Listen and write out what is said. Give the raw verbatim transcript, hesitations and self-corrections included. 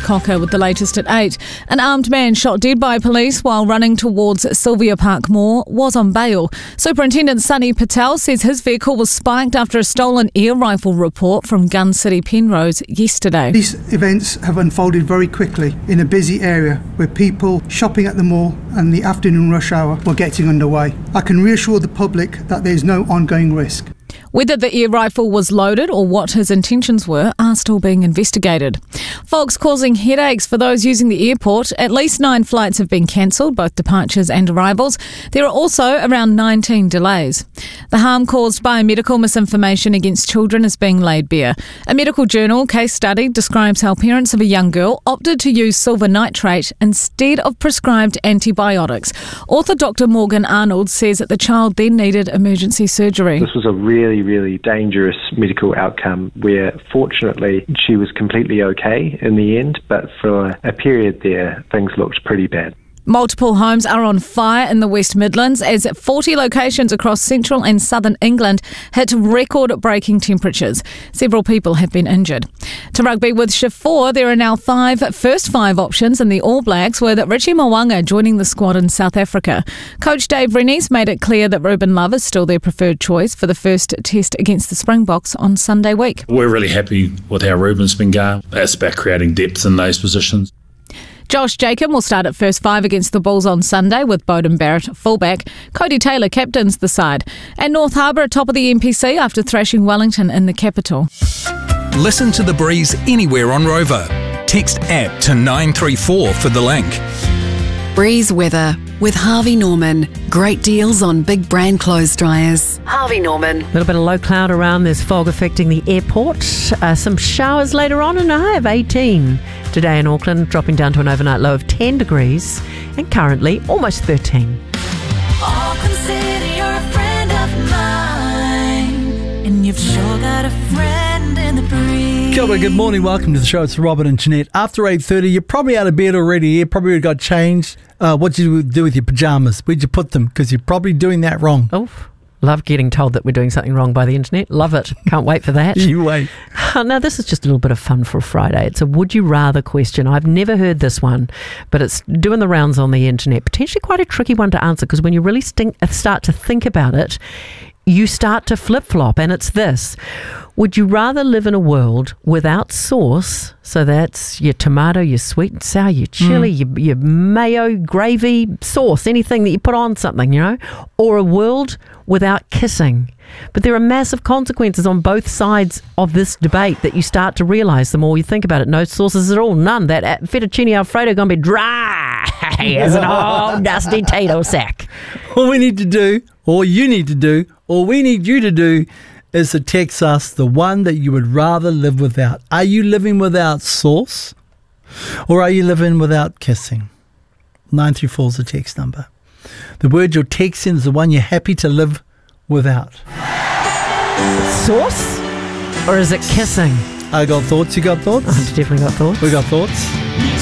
Cocker with the latest at eight. An armed man shot dead by police while running towards Sylvia Park Mall was on bail. Superintendent Sunny Patel says his vehicle was spiked after a stolen air rifle report from Gun City Penrose yesterday. These events have unfolded very quickly in a busy area where people shopping at the mall and the afternoon rush hour were getting underway. I can reassure the public that there is no ongoing risk. Whether the air rifle was loaded or what his intentions were are still being investigated. Fog's causing headaches for those using the airport. At least nine flights have been cancelled, both departures and arrivals. There are also around nineteen delays. The harm caused by medical misinformation against children is being laid bare. A medical journal case study describes how parents of a young girl opted to use silver nitrate instead of prescribed antibiotics. Author Doctor Morgan Arnold says that the child then needed emergency surgery. This was a really, really dangerous medical outcome where fortunately she was completely okay in the end, but for a period there things looked pretty bad. Multiple homes are on fire in the West Midlands as forty locations across central and southern England hit record-breaking temperatures. Several people have been injured. To rugby with Shift four, there are now five first five options in the All Blacks, with Richie Mo'unga joining the squad in South Africa. Coach Dave Rennies made it clear that Ruben Love is still their preferred choice for the first test against the Springboks on Sunday week. We're really happy with how Ruben's been going. It's about creating depth in those positions. Josh Jacob will start at first five against the Bulls on Sunday with Beauden Barrett at fullback. Cody Taylor captains the side. And North Harbour are top of the N P C after thrashing Wellington in the capital. Listen to The Breeze anywhere on Rover. Text app to nine three four for the link. Breeze weather with Harvey Norman. Great deals on big brand clothes dryers. Harvey Norman. A little bit of low cloud around. There's fog affecting the airport. Uh, some showers later on and a high of eighteen. Today in Auckland, dropping down to an overnight low of ten degrees and currently almost thirteen. I'll consider you're a friend of mine, and you've sure got a friend in the breeze. Kia ora, good morning, welcome to the show. It's Robert and Jeanette. After eight thirty, you're probably out of bed already. You probably got changed. Uh, what did you do with your pyjamas? Where'd you put them? Because you're probably doing that wrong. Oh, love getting told that we're doing something wrong by the internet. Love it. Can't wait for that. You wait. Now, this is just a little bit of fun for a Friday. It's a would you rather question. I've never heard this one, but it's doing the rounds on the internet. Potentially quite a tricky one to answer, because when you really stink, start to think about it, you start to flip-flop, and it's this. Would you rather live in a world without sauce, so that's your tomato, your sweet and sour, your chilli, mm. your, your mayo, gravy, sauce, anything that you put on something, you know, or a world without kissing? But there are massive consequences on both sides of this debate that you start to realise the more you think about it. No sauces at all, none. That fettuccine Alfredo going to be dry as an old dusty tato sack. All we need to do, all you need to do, all we need you to do is to text us the one that you would rather live without. Are you living without sauce, or are you living without kissing? nine three four is the text number. The word you're texting is the one you're happy to live without. Sauce? Or is it kissing? I got thoughts, you got thoughts? I've definitely got thoughts. We got thoughts.